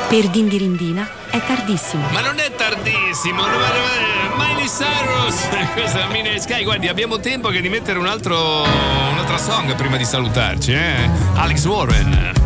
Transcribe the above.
Per Dindirindina è tardissimo. Ma non è tardissimo, Miley Cyrus, questa è Mini Sky. Guardi, abbiamo tempo che di mettere un'altra song prima di salutarci, Alex Warren.